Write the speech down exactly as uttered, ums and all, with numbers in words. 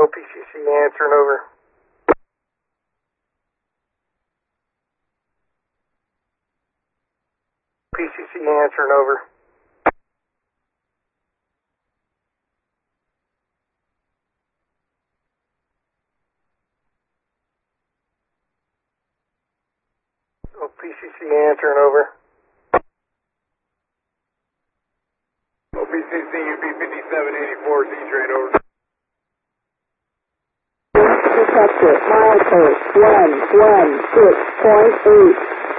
O P C C answering over. P C C answering over. O P C C answering over. O P C C U P fifty-seven eighty-four, Z-Train over. Detector, milepost one one six point eight.